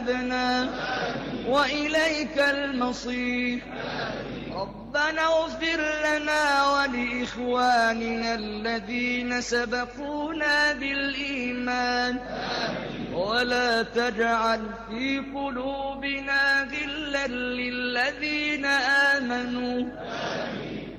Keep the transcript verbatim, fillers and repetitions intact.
وإليك المصير. ربنا اغفر لنا ولإخواننا الذين سبقونا بالإيمان ولا تجعل في قلوبنا غلا للذين آمنوا